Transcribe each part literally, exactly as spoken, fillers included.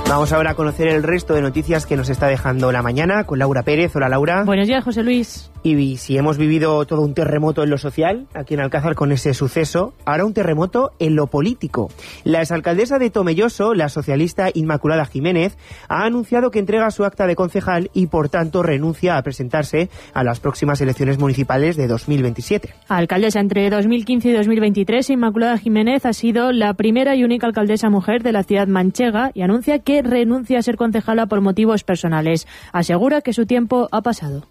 Vamos ahora a conocer el resto de noticias que nos está dejando la mañana con Laura Pérez. Hola, Laura. Buenos días, José Luis. Y si hemos vivido todo un terremoto en lo social, aquí en Alcázar con ese suceso, ahora un terremoto en lo político. La exalcaldesa de Tomelloso, la socialista Inmaculada Jiménez, ha anunciado que entrega su acta de concejal y por tanto renuncia a presentarse a las próximas elecciones municipales de dos mil veintisiete. Alcaldesa entre dos mil quince y dos mil veintitrés, Inmaculada Jiménez ha sido la primera y única alcaldesa mujer de la ciudad manchega y anuncia que renuncia a ser concejala por motivos personales. Asegura que su tiempo ha pasado.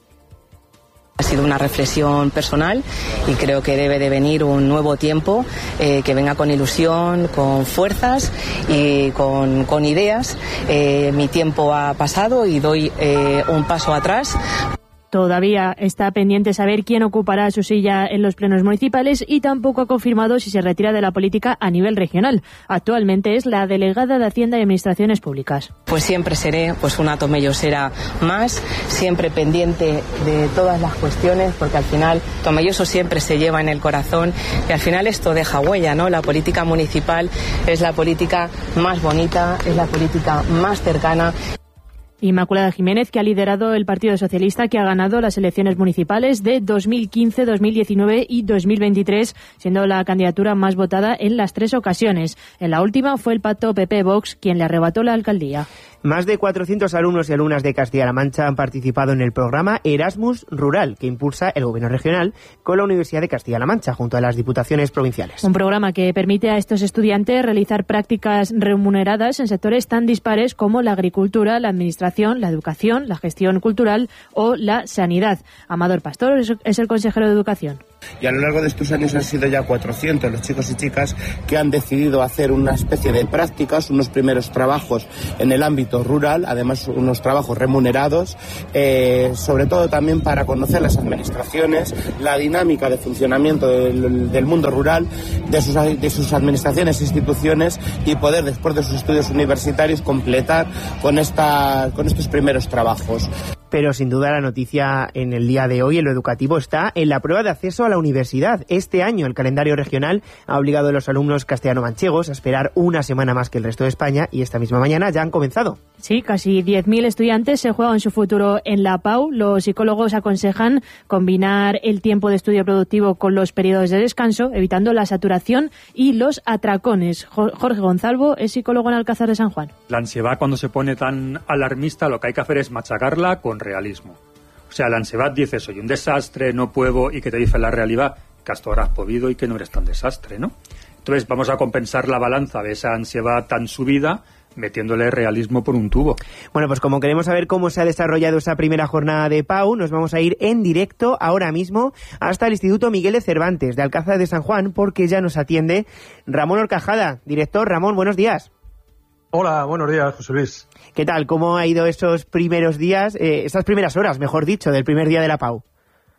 Ha sido una reflexión personal y creo que debe de venir un nuevo tiempo eh, que venga con ilusión, con fuerzas y con, con ideas. Eh, mi tiempo ha pasado y doy eh, un paso atrás. Todavía está pendiente saber quién ocupará su silla en los plenos municipales y tampoco ha confirmado si se retira de la política a nivel regional. Actualmente es la delegada de Hacienda y Administraciones Públicas. Pues siempre seré pues una tomellosera más, siempre pendiente de todas las cuestiones, porque al final Tomelloso siempre se lleva en el corazón y al final esto deja huella, ¿no? La política municipal es la política más bonita, es la política más cercana. Inmaculada Jiménez, que ha liderado el Partido Socialista, que ha ganado las elecciones municipales de dos mil quince, dos mil diecinueve y dos mil veintitrés, siendo la candidatura más votada en las tres ocasiones. En la última fue el pacto P P-Vox quien le arrebató la alcaldía. Más de cuatrocientos alumnos y alumnas de Castilla-La Mancha han participado en el programa Erasmus Rural, que impulsa el Gobierno regional con la Universidad de Castilla-La Mancha, junto a las diputaciones provinciales. Un programa que permite a estos estudiantes realizar prácticas remuneradas en sectores tan dispares como la agricultura, la administración, la educación, la gestión cultural o la sanidad. Amador Pastor es el consejero de Educación. Y a lo largo de estos años han sido ya cuatrocientos los chicos y chicas que han decidido hacer una especie de prácticas, unos primeros trabajos en el ámbito rural, además unos trabajos remunerados, eh, sobre todo también para conocer las administraciones, la dinámica de funcionamiento del, del mundo rural, de sus, de sus administraciones e instituciones y poder después de sus estudios universitarios completar con, esta, con estos primeros trabajos. Pero sin duda la noticia en el día de hoy en lo educativo está en la prueba de acceso a la universidad. Este año el calendario regional ha obligado a los alumnos castellano-manchegos a esperar una semana más que el resto de España y esta misma mañana ya han comenzado. Sí, casi diez mil estudiantes se juegan su futuro en la P A U. Los psicólogos aconsejan combinar el tiempo de estudio productivo con los periodos de descanso, evitando la saturación y los atracones. Jorge Gonzalvo es psicólogo en Alcázar de San Juan. La ansiedad, cuando se pone tan alarmista, lo que hay que hacer es machacarla con realismo. O sea, la ansiedad dice soy un desastre, no puedo, y que te dice la realidad que hasta ahora has podido y que no eres tan desastre, ¿no? Entonces vamos a compensar la balanza de esa ansiedad tan subida metiéndole realismo por un tubo. Bueno, pues como queremos saber cómo se ha desarrollado esa primera jornada de P A U, nos vamos a ir en directo ahora mismo hasta el Instituto Miguel de Cervantes de Alcázar de San Juan, porque ya nos atiende Ramón Horcajada. Director, Ramón, buenos días. Hola, buenos días, José Luis. ¿Qué tal? ¿Cómo ha ido esos primeros días, eh, esas primeras horas, mejor dicho, del primer día de la P A U?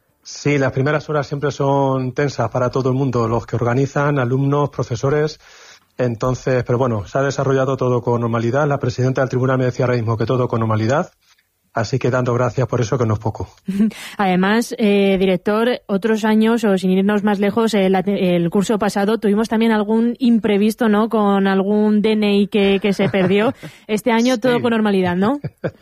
Sí, las primeras horas siempre son tensas para todo el mundo, los que organizan, alumnos, profesores. Entonces, pero bueno, se ha desarrollado todo con normalidad. La presidenta del tribunal me decía ahora mismo que todo con normalidad. Así que dando gracias por eso, que no es poco. Además, eh, director, otros años, o sin irnos más lejos, el, el curso pasado tuvimos también algún imprevisto, ¿no? Con algún D N I que, que se perdió. Este año sí. Todo con normalidad, ¿no?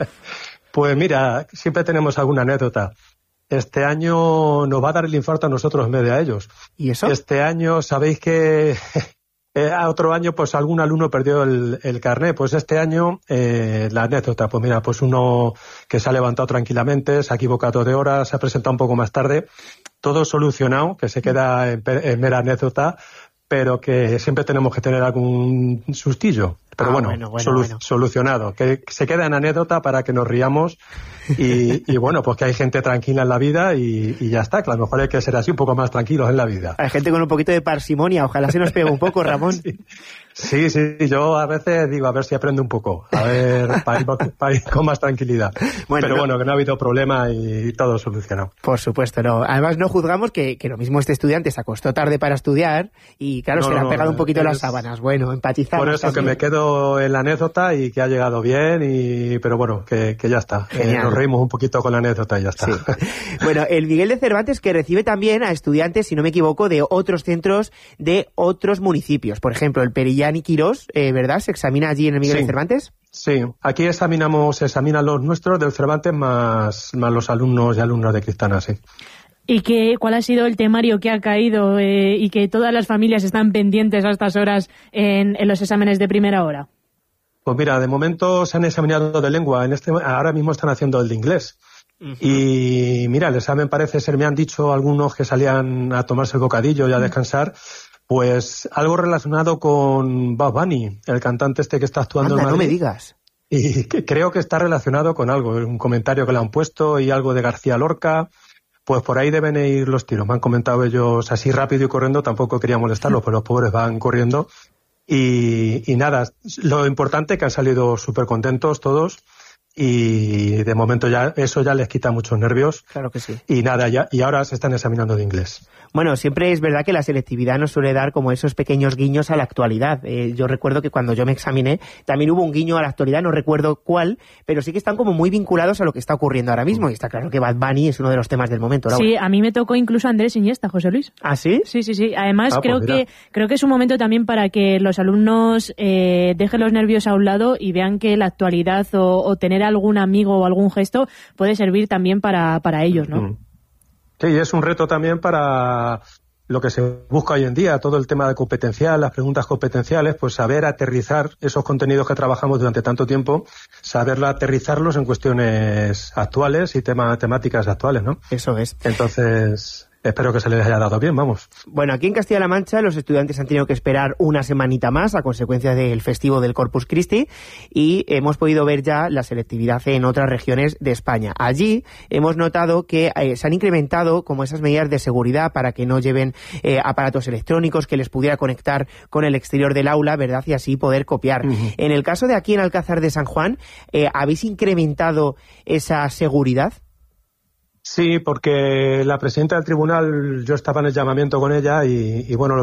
Pues mira, siempre tenemos alguna anécdota. Este año nos va a dar el infarto a nosotros en vez de a ellos. ¿Y eso? Este año, sabéis que... Eh, a otro año, pues algún alumno perdió el, el carnet. Pues este año, eh, la anécdota, pues mira, pues uno que se ha levantado tranquilamente, se ha equivocado de hora, se ha presentado un poco más tarde, todo solucionado, que se queda en, en mera anécdota, pero que siempre tenemos que tener algún sustillo. Pero ah, bueno, bueno, bueno, solu- bueno, solucionado. Que se queda en anécdota para que nos riamos y, y bueno, pues que hay gente tranquila en la vida y, y ya está, que a lo mejor hay que ser así un poco más tranquilos en la vida. Hay gente con un poquito de parsimonia, ojalá se nos pegue un poco, Ramón. Sí. Sí, sí, yo a veces digo, a ver si aprendo un poco, a ver, para ir, para ir con más tranquilidad. Bueno, pero no, bueno, que no ha habido problema y todo solucionado. Por supuesto, no. Además no juzgamos que, que lo mismo este estudiante se acostó tarde para estudiar y claro, no, se le han pegado no, un poquito es, las sábanas. Bueno, empatizamos. Por eso también. Que me quedo en la anécdota y que ha llegado bien, y pero bueno, que, que ya está. Eh, nos reímos un poquito con la anécdota y ya está. Sí. Bueno, el Miguel de Cervantes, que recibe también a estudiantes, si no me equivoco, de otros centros de otros municipios. Por ejemplo, el Perillán y Quirós, eh, ¿verdad? ¿Se examina allí en el Miguel sí. de Cervantes? Sí, aquí examinamos, se examinan los nuestros del Cervantes más, más los alumnos y alumnas de Cristana, sí. ¿Y qué, cuál ha sido el temario que ha caído eh, y que todas las familias están pendientes a estas horas en, en los exámenes de primera hora? Pues mira, de momento se han examinado de lengua, en este ahora mismo están haciendo el de inglés. Uh-huh. Y mira, el examen parece ser, me han dicho algunos que salían a tomarse el bocadillo y a descansar, pues algo relacionado con Bad Bunny, el cantante este que está actuando Anda, en Madrid. No me digas. Y que creo que está relacionado con algo, un comentario que le han puesto y algo de García Lorca. Pues por ahí deben ir los tiros. Me han comentado ellos así rápido y corriendo, tampoco quería molestarlos, pero los pobres van corriendo. Y, y nada, lo importante es que han salido súper contentos todos y de momento ya eso ya les quita muchos nervios. Claro que sí. Y nada, ya y ahora se están examinando de inglés. Bueno, siempre es verdad que la selectividad nos suele dar como esos pequeños guiños a la actualidad. Eh, yo recuerdo que cuando yo me examiné también hubo un guiño a la actualidad, no recuerdo cuál, pero sí que están como muy vinculados a lo que está ocurriendo ahora mismo. Y está claro que Bad Bunny es uno de los temas del momento, Laura. Sí, a mí me tocó incluso Andrés Iniesta, José Luis. ¿Ah, sí? Sí, sí, sí. Además, ah, creo pues que creo que es un momento también para que los alumnos eh, dejen los nervios a un lado y vean que la actualidad o, o tener algún amigo o algún gesto puede servir también para, para ellos, ¿no? Sí, es un reto también para lo que se busca hoy en día, todo el tema de competencial, las preguntas competenciales, pues saber aterrizar esos contenidos que trabajamos durante tanto tiempo, saber aterrizarlos en cuestiones actuales y tema, temáticas actuales, ¿no? Eso es. Entonces, espero que se les haya dado bien, vamos. Bueno, aquí en Castilla-La Mancha los estudiantes han tenido que esperar una semanita más a consecuencia del festivo del Corpus Christi y hemos podido ver ya la selectividad en otras regiones de España. Allí hemos notado que eh, se han incrementado como esas medidas de seguridad para que no lleven eh, aparatos electrónicos, que les pudiera conectar con el exterior del aula, ¿verdad? Y así poder copiar. Uh-huh. En el caso de aquí en Alcázar de San Juan, eh, ¿habéis incrementado esa seguridad? Sí, porque la presidenta del tribunal, yo estaba en el llamamiento con ella y, y bueno,